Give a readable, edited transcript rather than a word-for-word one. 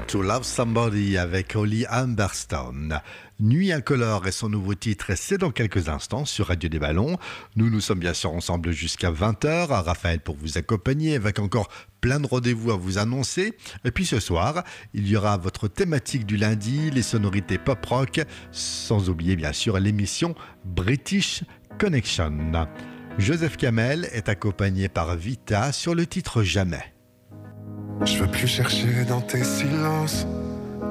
To Love Somebody avec Holly Humberstone. Nuit incolore est son nouveau titre et c'est dans quelques instants sur Radio des Ballons. Nous sommes bien sûr ensemble jusqu'à 20h. Raphaël pour vous accompagner avec encore plein de rendez-vous à vous annoncer. Et puis ce soir, il y aura votre thématique du lundi, les sonorités pop-rock, sans oublier bien sûr l'émission British Connection. Joseph Kamel est accompagné par Vita sur le titre Jamais. Je veux plus chercher dans tes silences